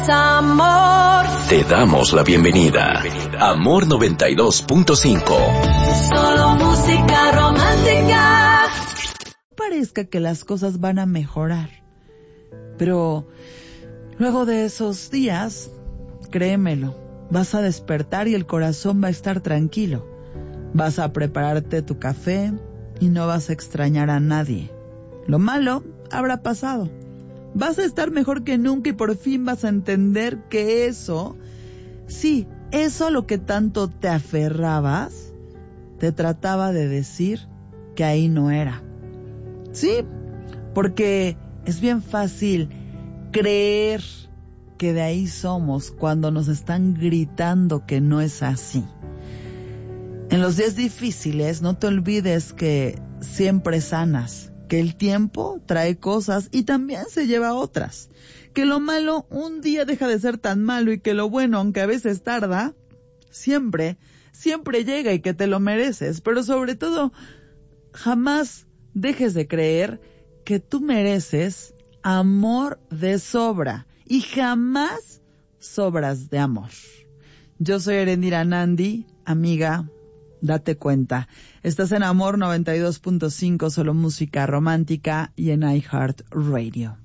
Amor. Te damos la bienvenida. Amor 92.5. Solo música romántica. Parezca que las cosas van a mejorar, pero luego de esos días, créemelo, vas a despertar y el corazón va a estar tranquilo. Vas a prepararte tu café y no vas a extrañar a nadie. Lo malo habrá pasado. Vas a estar mejor que nunca y por fin vas a entender que eso, sí, eso a lo que tanto te aferrabas, te trataba de decir que ahí no era. Sí, porque es bien fácil creer que de ahí somos cuando nos están gritando que no es así. En los días difíciles no te olvides que siempre sanas, que el tiempo trae cosas y también se lleva otras, que lo malo un día deja de ser tan malo y que lo bueno, aunque a veces tarda, siempre llega y que te lo mereces, pero sobre todo, jamás dejes de creer que tú mereces amor de sobra y jamás sobras de amor. Yo soy Erendira Nandi, amiga. Date cuenta. Estás en Amor 92.5, solo música romántica y en iHeartRadio.